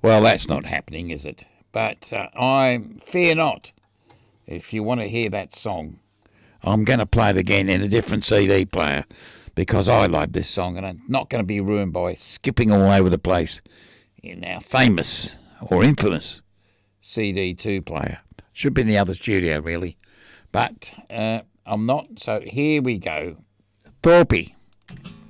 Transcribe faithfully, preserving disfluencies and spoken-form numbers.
Well, that's not happening, is it? But uh, I fear not. If you want to hear that song, I'm going to play it again in a different C D player because I love this song and I'm not going to be ruined by skipping all over the place in our famous or infamous C D two player. Should be in the other studio, really. But uh, I'm not. So here we go. Thorpe.